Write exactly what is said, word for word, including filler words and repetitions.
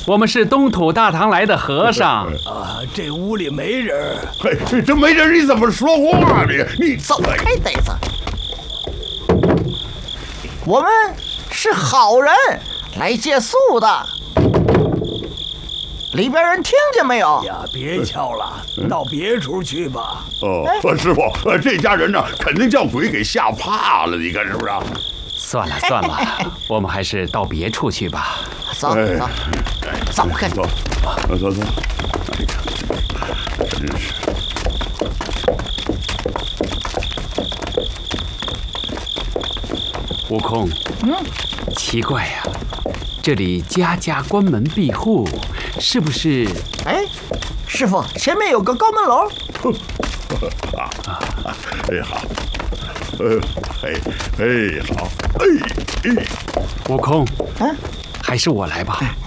我们是东土大唐来的和尚啊，这屋里没人。 嘿，这没人你怎么说话呢？你走开，呆子！我们是好人，来借宿的。里边人听见没有？ 呀，别敲了，到别处去吧。 哦，师傅，这家人呢，肯定叫鬼给吓怕了，你看是不是？ 算了算了，我们还是到别处去吧。 走走走开， 走走走。真是。 悟空，嗯，奇怪呀、啊，这里家家关门闭户，是不是？ 哎，师傅，前面有个高门楼。 啊啊！哎好，呃，哎哎好，哎哎。 悟空， 嗯， 还是我来吧。